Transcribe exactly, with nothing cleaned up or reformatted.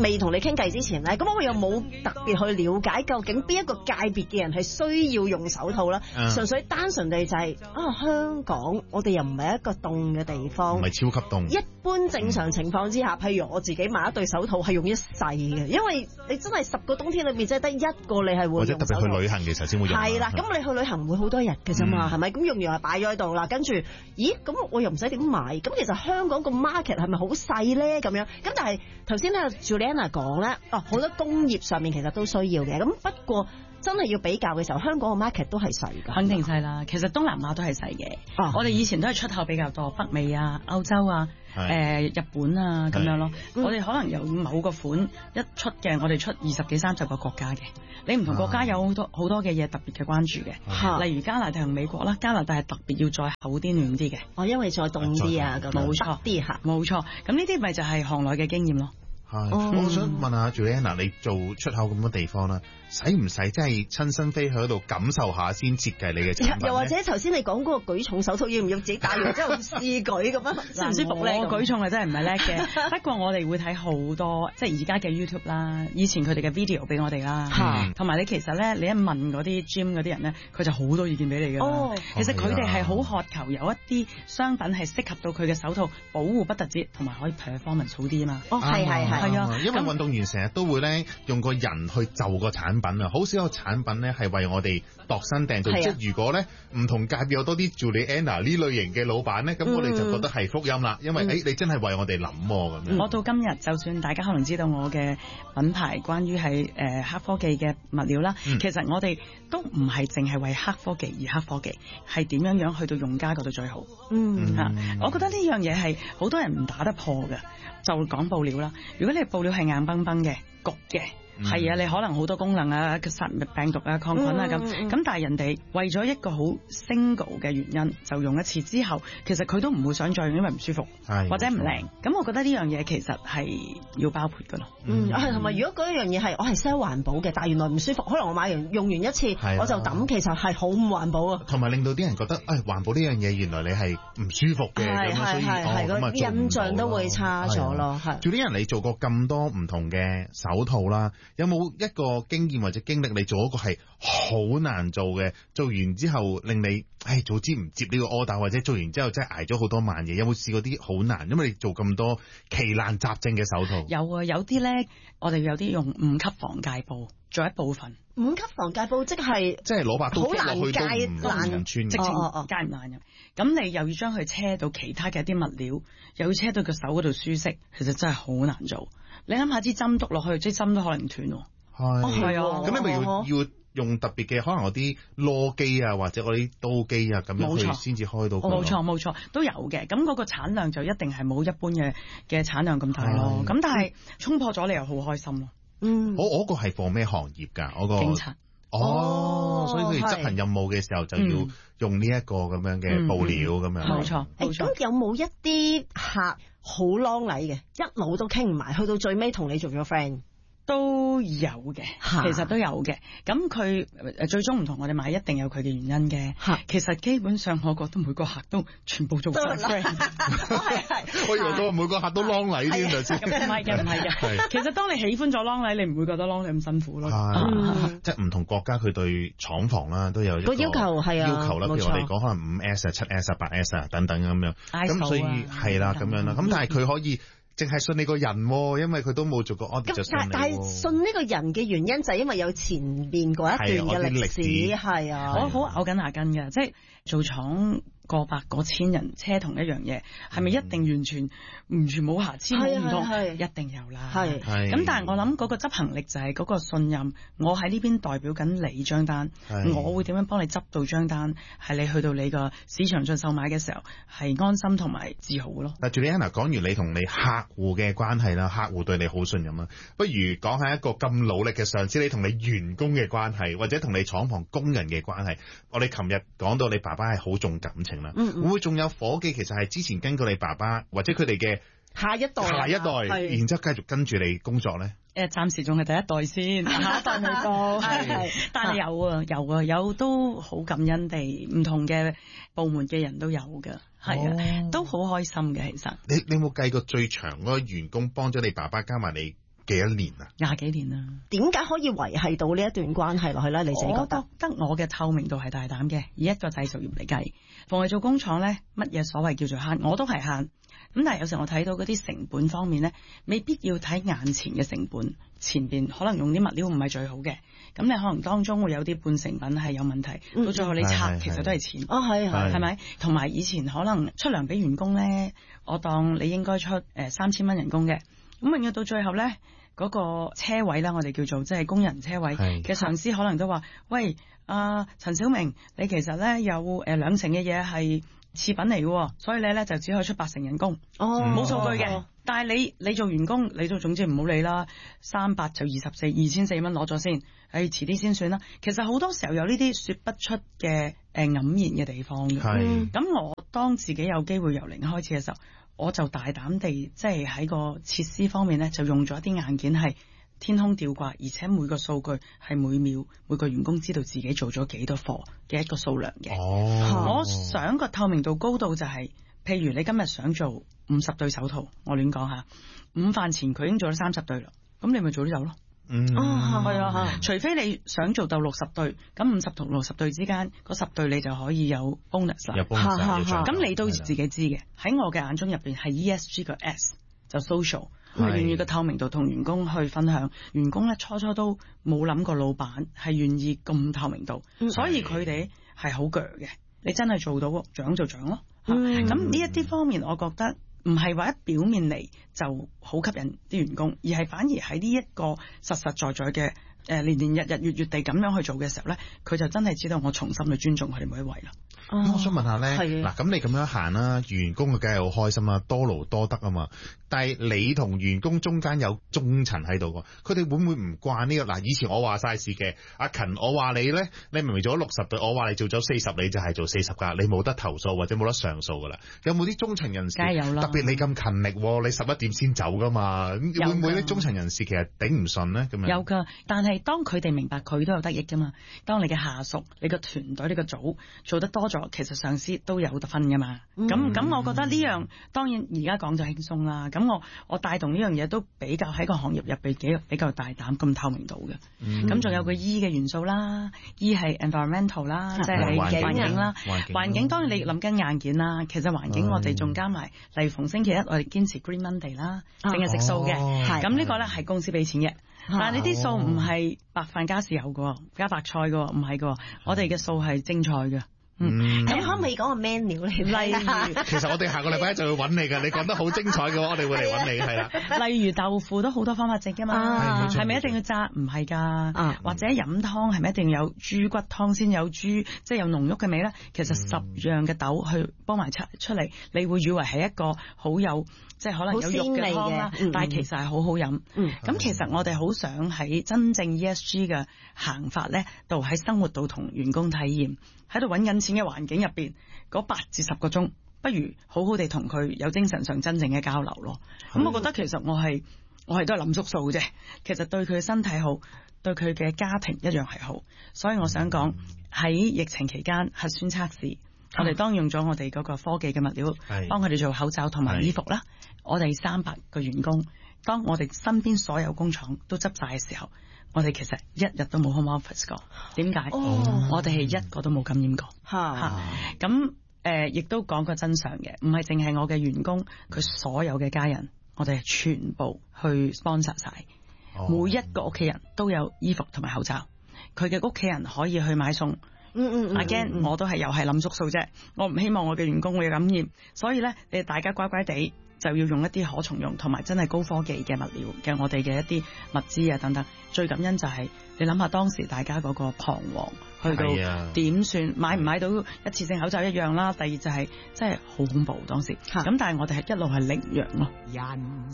未同你傾偈之前咧，咁我又冇特別去了解究竟邊一個界別嘅人係需要用手套啦。 嗯、 純粹單純地就係、是、啊，香港我哋又唔係一個凍嘅地方， 唔係超級凍。 一般正常情況之下，譬如我自己買一對手套係用一世嘅，因為你真係十個冬天裏面，即係得一個你係會用手套， 或者特別去旅行嘅時候先會用。 係啦，咁你去旅行唔會好多日嘅啫嘛，係咪、嗯？咁用完係擺咗喺度啦，跟住，咦？咁我又唔使點買，咁其實香港個 market 係咪好細咧？咁樣，咁但係頭先咧 Juliana 講咧，哦，好多工業上面其實都需要嘅，咁不過真係要比較嘅時候，香港個 market 都係細㗎。 肯定細啦，其實東南亞都係細嘅。 哦、 我哋以前都係出口比較多，北美啊、歐洲啊、誒、呃、日本啊咁樣咯。嗯、我哋可能有某個款一出嘅，我哋出二十幾三十個國家嘅。你唔同國家有好多好多嘅嘢特別嘅關注嘅， 啊、 例如加拿大同美國啦，加拿大係特別要再厚啲暖啲嘅。 哦，因為再凍啲啊，咁冇錯啲嚇， 冇錯。咁呢啲咪就係行內嘅經驗咯。 係，我想問下 Juliana，你做出口咁多地方啦，使唔使真係親身飛去嗰度感受下先設計你嘅產品？ 又或者頭先你講嗰個舉重手套要唔要自己戴完之後試舉咁啊？舒唔舒服咧？ 我舉重係真係唔係叻嘅，不過我哋會睇好多，即係而家嘅 YouTube 啦，以前佢哋嘅 video 俾我哋啦，同埋、嗯、你其實咧，你一問嗰啲 gym 嗰啲人咧，佢就好多意見俾你㗎。哦，其實佢哋係好渴求有一啲商品係適合到佢嘅手套，保護不特止，同埋可以 performance 好啲啊嘛。 哦，係係係。 係啊， 因為運動員成日都會咧用個人去就個產品啊，好少有產品咧係為我哋度身訂造。即係如果咧唔同界別有多啲 Juliana 呢類型嘅老闆咧，咁、嗯、我哋就覺得係福音啦，因為誒、嗯欸、你真係為我哋諗咁樣。 我到今日就算大家可能知道我嘅品牌關於係誒黑科技嘅物料啦，嗯、其實我哋都唔係淨係為黑科技而黑科技，係點樣樣去到用家嗰度最好。嗯嚇，嗯我覺得呢樣嘢係好多人唔打得破嘅。就講布料啦，如果你布料係硬崩崩嘅、焗嘅，係、嗯、啊，你可能好多功能啊，殺病毒啊、抗菌啊咁，咁、嗯嗯、但係人哋為咗一個好 single 嘅原因，就用一次之後，其實佢都唔會想再用，因為唔舒服，的或者唔靚。咁我覺得呢樣嘢其實係要包括噶咯。 嗯，係同埋如果嗰一樣嘢係我係 sell 環保嘅，但係原來唔舒服，可能我買完用完一次的我就抌，其實係好唔環保啊。同埋令到啲人覺得，誒、哎、環保呢樣嘢原來你係唔舒服嘅，咁所以哦咁啊印象都會差咗咯。係做啲人你做過咁多唔同嘅手套啦，有冇一個經驗或者經歷你做一個係好難做嘅，做完之後令你唉早知唔接呢個 order， 或者做完之後真係挨咗好多萬嘢，有冇試過啲好難？因為你做咁多奇難雜症嘅手套。 有啊，有啲咧，我哋有啲用五級防戒布做一部分。 五級防戒布即係即係攞把刀落去都唔難穿， 直情戒唔爛嘅。咁你又要將佢車到其他嘅一啲物料，又要車到個手嗰度舒適，其實真係好難做。你諗下支針篤落去，支針都可能斷喎。 係係啊， 咁你咪要要用特別嘅，可能有啲螺機啊，或者嗰啲刀機啊，咁樣去先至開到。 冇錯冇錯，都有嘅。咁嗰個產量就一定係冇一般嘅嘅產量咁大咯。咁但係衝破咗，你又好開心咯。 嗯， 我我個係做咩行業㗎？我個警察。 哦，所以佢哋執行任務嘅時候就要用呢一個咁樣嘅布料咁樣。 冇錯冇錯。 咁有冇一啲客好啷禮嘅，一路都傾唔埋，去到最尾同你做咗 friend？ 都有嘅，其實都有嘅。咁佢最終唔同我哋買，一定有佢嘅原因嘅。其實基本上我覺得每個客都全部做晒 friend。 我以為都每個客都啷禮添啊先。 唔係嘅，唔係嘅。其實當你喜歡咗啷禮，你唔會覺得啷禮咁辛苦咯。 即係唔同國家佢對廠房啦都有一個要求，係啊要求啦。譬如我哋講可能五 S 啊、七 S 啊、八 S 啊等等咁樣。咁所以係啦咁樣啦。咁但係佢可以。淨係信你個人，因為佢都冇做過 audit 就信你。 但係信呢個人嘅原因就係因為有前面嗰一段嘅歷史，係啊， 我好咬緊牙根嘅，即係做廠過百過千人車同一樣嘢，係咪一定完全完全冇瑕疵冇唔同？一定有啦。係咁，但係我諗嗰個執行力就係嗰個信任。我喺呢邊代表緊你張單，我會點樣幫你執到張單？係你去到你個市場上售買嘅時候係安心同埋自豪咯。 嗱，Juliana講完你同你客戶嘅關係啦，客戶對你好信任啦，不如講下一個咁努力嘅上司，你同你員工嘅關係，或者同你廠房工人嘅關係。我哋琴日講到你爸爸係好重感情啦，嗯嗯會唔會仲有伙計其實係之前跟過你爸爸，或者佢哋嘅下一代下一代，然之後繼續跟住你工作咧？ 誒，暫時仲係第一代先，下一代未到，係，但係有啊，有啊，有都好感恩地，唔同嘅部門嘅人都有㗎，係啊，哦、都好開心嘅。其實， 你你有冇計過最長嗰個員工幫咗你爸爸加埋你幾多年啊？ 廿幾年啦。 點解可以維繫到呢一段關係落去咧？你自己覺得？ 我覺得我嘅透明度係大膽嘅，以一個製造業嚟計，逢係做工廠咧，乜嘢所謂叫做慳，我都係慳。咁但係有時我睇到嗰啲成本方面咧，未必要睇眼前嘅成本，前邊可能用啲物料唔係最好嘅，咁你可能當中會有啲半成品係有問題，嗯、到最後你拆其實都係錢。哦，係係，係咪？同埋以前可能出糧俾員工咧，我當你應該出誒三千蚊人工嘅，咁永遠到最後咧嗰、嗰個車位咧，我哋叫做即係工人車位嘅上司可能都話：喂，阿陳小明，你其實咧有誒兩成嘅嘢係次品嚟嘅，所以你咧就只可以出八成人工，哦，冇數據嘅。哦、但係你你做員工，你就總之唔好理啦，三百就二十四，二千四蚊攞咗先，誒、哎，遲啲先算啦。其實好多時候有呢啲說不出嘅誒黯然嘅地方嘅。係，咁我當自己有機會由零開始嘅時候，我就大膽地即係喺個設施方面咧，就用咗一啲硬件係天空吊掛，而且每個數據係每秒每個員工知道自己做咗幾多貨嘅一個數量嘅。哦，我想個透明度高度就係、是，譬如你今日想做五十對手套，我亂講下，午飯前佢已經做咗三十對啦，咁你咪早啲走咯。嗯，啊係啊，除非你想做到六十對，咁五十同六十對之間嗰十對你就可以有 bonus 啦。有 bonus，咁你都自己知嘅。喺我嘅眼中入邊係 E S G 個 S 就 social。係願意個透明度同員工去分享，員工咧初初都冇諗過老闆係願意咁透明度，嗯、所以佢哋係好鋸嘅。你真係做到獎就獎咯。咁呢一啲方面，我覺得唔係話一表面嚟就好吸引啲員工，而係反而喺呢一個實實在在嘅誒年年日日月月地咁樣去做嘅時候咧，佢就真係知道我重新去尊重佢哋每一位啦。 咁、哦、我想問下咧，嗱咁你咁樣行啦，員工佢梗係好開心啦，多勞多得啊嘛。但係你同員工中間有中層喺度喎，佢哋會唔會唔慣呢、這個？嗱，以前我話晒事嘅，阿勤我話你咧，你明明做咗六十對，我話你做咗四十，你就係做四十㗎，你冇得投訴或者冇得上訴㗎啦。有冇啲中層人士？梗係有啦。特別你咁勤力，你十一點先走㗎嘛，會唔會啲中層人士其實頂唔順咧？咁樣有㗎，但係當佢哋明白佢都有得益㗎嘛。當你嘅下屬、你個團隊、你個組做得多咗，其實上司都有得分㗎嘛。咁咁、嗯，我覺得呢樣當然而家講就輕鬆啦。咁我我帶動呢樣嘢都比較喺個行業入邊幾比較大膽咁透明度嘅。咁仲、嗯、有個 E 嘅元素啦 ，E 係 environmental 啦，即係環境啦。環境當然你諗緊硬件啦，其實環境我哋仲加埋，例如逢星期一我哋堅持 Green Monday 啦，淨係食素嘅。咁呢、哦、個咧係公司俾錢嘅，但係呢啲素唔係白飯加豉油嘅，加白菜嘅，唔係嘅，我哋嘅素係蒸菜嘅。嗯，咁可唔可以講個 menu 嚟？例如， 其實我哋下個禮拜一就會揾你㗎。你講得好精彩嘅話，我哋會嚟揾你係啦。 例如豆腐都好多方法整㗎嘛，係咪、啊、一定要炸？唔係㗎，啊、或者飲湯係咪一定要有豬骨湯先有豬，即係有濃郁嘅味咧？其實十樣嘅豆去幫埋出出嚟，你會以為係一個好有即係可能有肉嘅湯啦，嗯、但係其實係好好飲。咁、嗯、其實我哋好想喺真正 E S G 嘅行法咧，度喺生活度同員工體驗。喺度揾緊錢嘅環境入邊，嗰八至十個鐘，不如好好地同佢有精神上真正嘅交流咯。咁、嗯、我覺得其實我係我係都係諗足數嘅啫。其實對佢嘅身體好，對佢嘅家庭一樣係好。所以我想講喺、嗯、疫情期間核酸測試，嗯、我哋當用咗我哋嗰個科技嘅物料，嗯、幫佢哋做口罩同埋衣服啦。嗯、我哋三百個員工，當我哋身邊所有工廠都執晒嘅時候。我哋其實一日都冇 home office 過，點解？Oh. 我哋係一個都冇感染過。嚇嚇、uh. 咁誒，亦、呃、都講個真相嘅，唔係淨係我嘅員工，佢所有嘅家人，我哋係全部去 sponsor 晒。Oh. 每一個屋企人都有衣服同埋口罩，佢嘅屋企人可以去買餸。嗯嗯嗯。Again，我都係又係諗足數啫，我唔希望我嘅員工會有感染，所以咧，你哋大家乖乖地。就要用一啲可重用同埋真係高科技嘅物料嘅我哋嘅一啲物資啊等等，最感恩就係、是、你諗下當時大家嗰個彷徨，去到點算、啊、買唔買到一次性口罩一樣啦，第二就係真係好恐怖當時，咁、啊、但係我哋係一路係零陽咯。人